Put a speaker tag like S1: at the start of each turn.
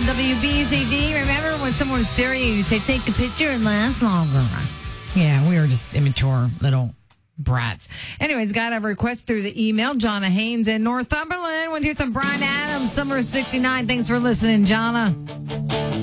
S1: WBZD. Remember when someone was staring at you, you'd say, take a picture and last longer. Yeah, we were just immature little brats. Anyways, got a request through the email. Jonna Haynes in Northumberland. Want to hear some Bryan Adams, Summer of 69. Thanks for listening, Jonna.